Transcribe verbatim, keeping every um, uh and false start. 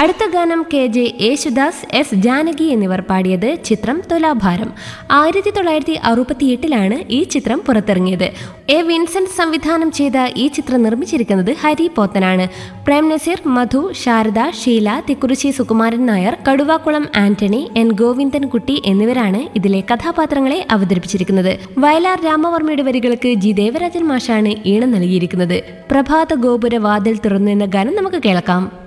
അടുത്ത ഗാനം K J Yesudas, S Janaki എന്നിവർ പാടിയത്. ചിത്രം തുലാഭാരം. ആയിരത്തി തൊള്ളായിരത്തി അറുപത്തി എട്ടിലാണ് ഈ ചിത്രം പുറത്തിറങ്ങിയത്. എ വിൻസെന്റ് സംവിധാനം ചെയ്ത ഈ ചിത്രം നിർമ്മിച്ചിരിക്കുന്നത് ഹരി പോത്തനാണ്. പ്രേം നസീർ, മധു, ശാരദ, ഷീല, തിക്കുറിശി സുകുമാരൻ നായർ, കടുവാക്കുളം ആന്റണി, എൻ ഗോവിന്ദൻകുട്ടി എന്നിവരാണ് ഇതിലെ കഥാപാത്രങ്ങളെ അവതരിപ്പിച്ചിരിക്കുന്നത്. വയലാർ രാമവർമ്മയുടെ വരികൾക്ക് ജി ദേവരാജൻ മാഷാണ് ഈണം നൽകിയിരിക്കുന്നത്. പ്രഭാത ഗോപുര വാതിൽ തുറന്നു എന്ന ഗാനം നമുക്ക് കേൾക്കാം.